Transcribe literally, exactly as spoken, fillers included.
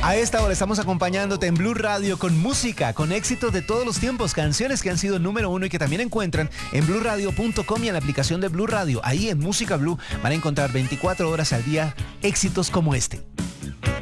A esta hora estamos acompañándote en Blue Radio con música, con éxitos de todos los tiempos, canciones que han sido número uno y que también encuentran en blue radio punto com y en la aplicación de Blue Radio. Ahí en Música Blue van a encontrar veinticuatro horas al día éxitos como este.